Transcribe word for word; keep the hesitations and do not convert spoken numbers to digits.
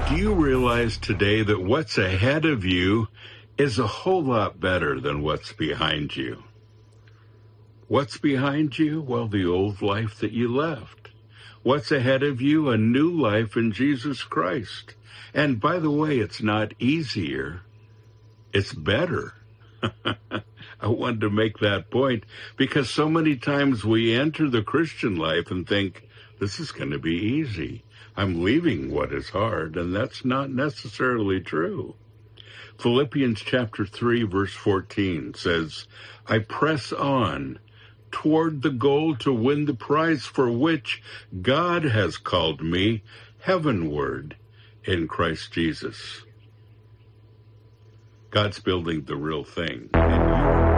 Do you realize today that what's ahead of you is a whole lot better than what's behind you? What's behind you? Well, the old life that you left. What's ahead of you? A new life in Jesus Christ. And by the way, it's not easier. It's better. I wanted to make that point because so many times we enter the Christian life and think, this is going to be easy. I'm leaving what is hard, and that's not necessarily true. Philippians chapter three, verse fourteen says, I press on toward the goal to win the prize for which God has called me heavenward in Christ Jesus. God's building the real thing, and you